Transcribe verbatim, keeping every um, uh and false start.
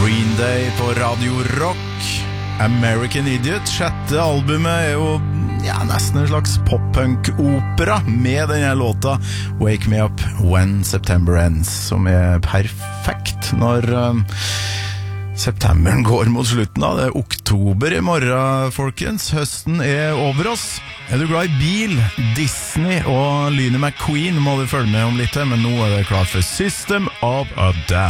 Green Day på Radio Rock. American Idiot, sjette albumet, er jo ja, nesten en slags pop-punk-opera med denne låta Wake Me Up When September Ends, som er perfekt når um, septemberen går mot slutten av. Det er oktober i morgen, folkens. Høsten er over oss. Er du glad i bil, Disney og Lyne McQueen må du følge med om litt her, men nå er det klart for System of a Down.